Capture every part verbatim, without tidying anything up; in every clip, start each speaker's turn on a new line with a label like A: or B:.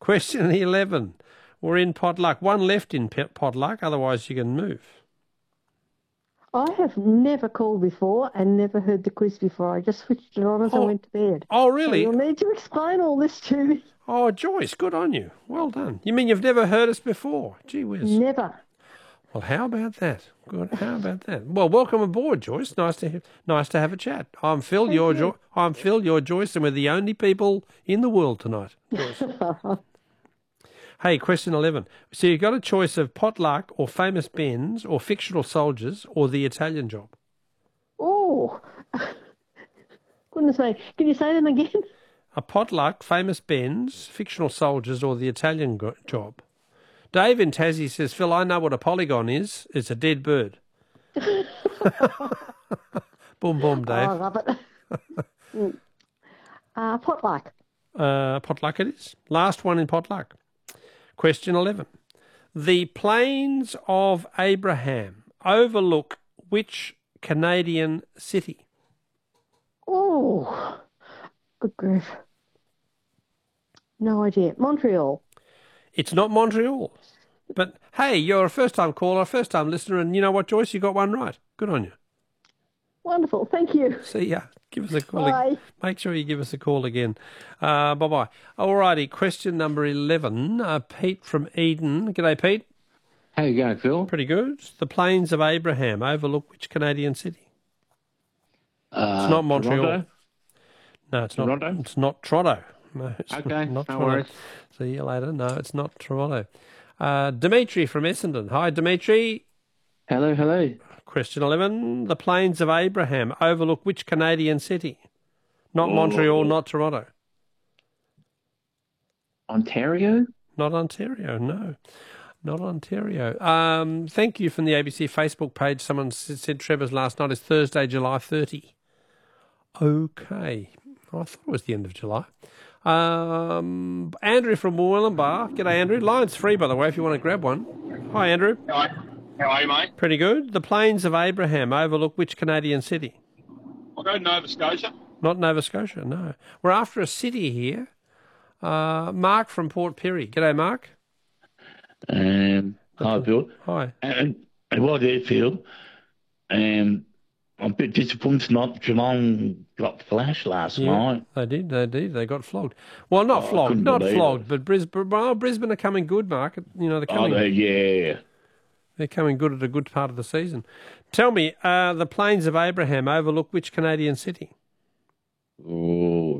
A: Question eleven. We're in potluck. One left in potluck, otherwise you can move.
B: I have never called before and never heard the quiz before. I just switched it on as
A: oh,
B: I went to bed.
A: Oh, really?
B: So you'll need to explain all this to me.
A: Oh, Joyce, good on you. Well done. You mean you've never heard us before? Gee whiz.
B: Never.
A: Well, how about that? Good. How about that? Well, welcome aboard, Joyce. Nice to have, nice to have a chat. I'm Phil.
B: Thank
A: You're
B: you.
A: jo- I'm Phil. You're Joyce, and we're the only people in the world tonight. Joyce. Hey, question eleven. So you've got a choice of potluck or famous Bens or fictional soldiers or the Italian job.
B: Oh, goodness sake. Can you say them again?
A: A potluck, famous Bens, fictional soldiers or the Italian go- job. Dave in Tassie says, Phil, I know what a polygon is. It's a dead bird. Boom, boom, Dave.
B: Oh, I love it. uh, potluck.
A: Uh, potluck it is. Last one in potluck. Question eleven. The Plains of Abraham overlook which Canadian city?
B: Oh, good grief. No idea. Montreal.
A: It's not Montreal. But, hey, you're a first-time caller, first-time listener, and you know what, Joyce? You got one right. Good on you.
B: Wonderful. Thank you.
A: See ya. Give us a call.
B: Bye.
A: Ag- Make sure you give us a call again. Uh, bye-bye. All righty, question number eleven. Uh, Pete from Eden. G'day, Pete.
C: How you going, Phil?
A: Pretty good. The Plains of Abraham overlook which Canadian city?
C: Uh,
A: It's not Montreal.
C: Toronto?
A: No, it's not.
C: Toronto?
A: It's not Toronto. No, it's
C: Okay,
A: not
C: no
A: Toronto.
C: worries.
A: See you later. No, it's not Toronto. Uh, Dimitri from Essendon. Hi, Dimitri.
C: Hello, hello.
A: Question eleven. The Plains of Abraham overlook which Canadian city? Not
C: Oh.
A: Montreal, not Toronto.
C: Ontario?
A: Not Ontario, no. Not Ontario. Um, thank you from the A B C Facebook page. Someone s- said Trevor's last night is Thursday, July thirtieth. Okay. I thought it was the end of July. Um, Andrew from Wollumbar. G'day, Andrew. Line's free, by the way, if you want to grab one. Hi, Andrew.
D: Hi. How are you, mate?
A: Pretty good. The Plains of Abraham overlook which Canadian city?
D: I'll go Nova Scotia.
A: Not Nova Scotia, no. We're after a city here. Uh, Mark from Port Pirie. G'day, Mark.
E: Um, hi, Phil.
A: Hi.
E: And, and what I did, Phil, um, I'm a bit disappointed not Geelong got flashed last
A: Yeah,
E: night.
A: they did, they did. They got flogged. Well, not
E: Oh, I
A: flogged,
E: couldn't
A: not
E: believe
A: flogged,
E: it.
A: but Brisbane, well, Brisbane are coming good, Mark. You know, they're
E: Oh,
A: coming,
E: they, yeah.
A: they're coming good at a good part of the season. Tell me, uh, the Plains of Abraham overlook which Canadian city?
E: Oh,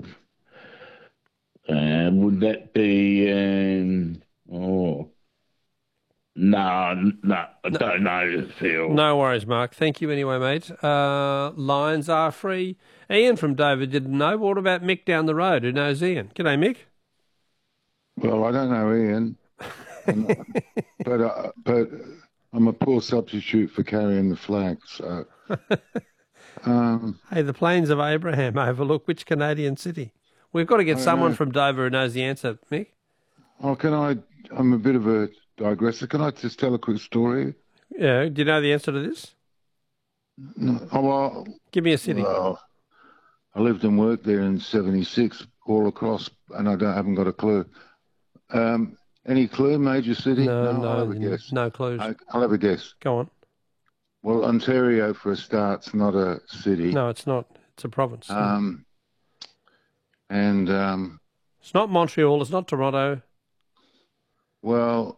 E: uh, would that be, um, oh, no, no, I don't know, Phil.
A: No worries, Mark. Thank you anyway, mate. Uh, lines are free. Ian from Dover didn't know. What about Mick down the road who knows Ian? G'day, Mick.
F: Well, I don't know Ian, but uh, but I'm a poor substitute for carrying the flag. So, um,
A: Hey, the Plains of Abraham overlook which Canadian city? We've got to get
F: I don't
A: someone
F: know.
A: from Dover who knows the answer, Mick.
F: oh, can I? I'm a bit of a digressor. Can I just tell a quick story?
A: Yeah, do you know the answer to this?
F: No, oh, well,
A: Give me a city.
F: well, I lived and worked there in seventy-six, all across, and I don't haven't got a clue. Um, any clue? Major city?
A: No,
F: I'll
A: no,
F: have a guess.
A: no clues.
F: I, I'll have a guess.
A: Go on.
F: Well, Ontario, for a start's not a city.
A: No, it's not. It's a province.
F: Um, and um,
A: It's not Montreal. It's not Toronto.
F: well,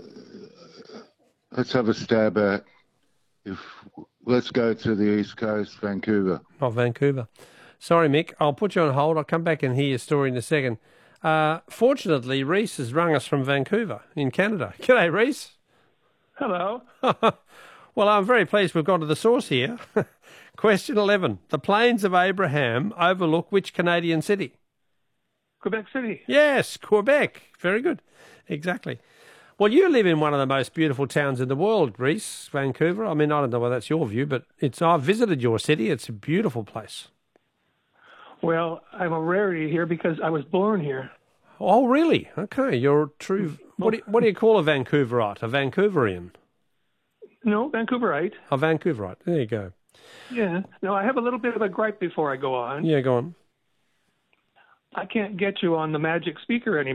F: let's have a stab at if let's go to the East Coast, Vancouver.
A: Not Vancouver. Sorry, Mick. I'll put you on hold. I'll come back and hear your story in a second. Uh, fortunately, Reese has rung us from Vancouver in Canada. G'day, Reese.
G: Hello.
A: Well, I'm very pleased we've got to the source here. Question eleven. The Plains of Abraham overlook which Canadian city?
G: Quebec City.
A: Yes, Quebec. Very good. Exactly. Well, you live in one of the most beautiful towns in the world, Reese, Vancouver. I mean, I don't know whether that's your view, but it's. I've visited your city. It's a beautiful place.
G: Well, I'm a rarity here because I was born here.
A: Oh, really? Okay, you're a true. What do you, what do you call a Vancouverite? A Vancouverian?
G: No, Vancouverite.
A: A Vancouverite. There you go.
G: Yeah. No, I have a little bit of a gripe before I go on.
A: Yeah, go on.
G: I can't get you on the magic speaker anymore.